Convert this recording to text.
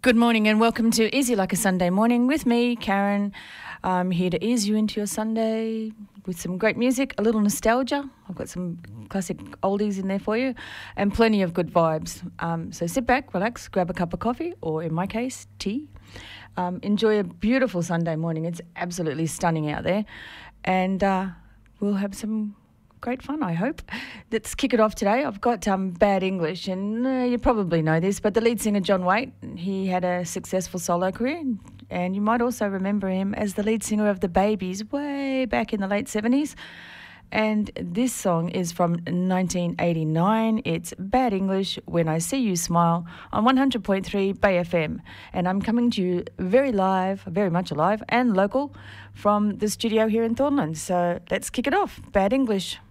Good morning and welcome to Easy Like a Sunday Morning with me, Karen. I'm here to ease you into your Sunday with some great music, a little nostalgia. I've got some classic oldies in there for you and plenty of good vibes. So sit back, relax, grab a cup of coffee or, in my case, tea. Enjoy a beautiful Sunday morning. It's absolutely stunning out there. And we'll have some great fun, I hope. Let's kick it off today. I've got Bad English, and you probably know this, but the lead singer, John Waite, he had a successful solo career, and you might also remember him as the lead singer of The Babies way back in the late 70s. And this song is from 1989. It's Bad English, When I See You Smile, on 100.3 Bay FM. And I'm coming to you very live, very much alive, and local from the studio here in Thornland. So let's kick it off. Bad English.